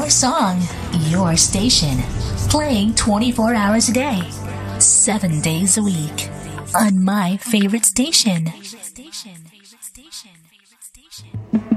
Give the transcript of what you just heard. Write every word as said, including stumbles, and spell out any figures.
your song, your station. Playing twenty-four hours a day, seven days a week. On my favorite station. Favorite station. Favorite station. Favorite station.